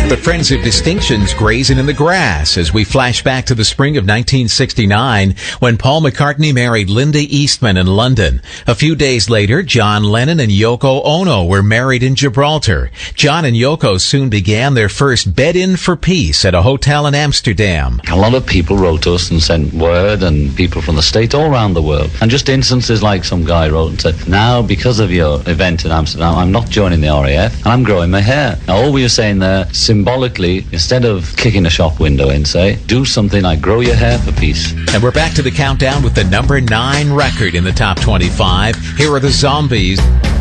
But friends of distinctions grazing in the grass as we flash back to the spring of 1969 when Paul McCartney married Linda Eastman in London. A few days later, John Lennon and Yoko Ono were married in Gibraltar. John and Yoko soon began their first bed-in for peace at a hotel in Amsterdam. A lot of people wrote to us and sent word, and people from the States all around the world. And just instances like some guy wrote and said, now, because of your event in Amsterdam, I'm not joining the RAF and I'm growing my hair. Now, all we were saying there, symbolically, instead of kicking a shop window in, say, do something like grow your hair for peace. And we're back to the countdown with the number 9 record in the top 25. Here are the Zombies.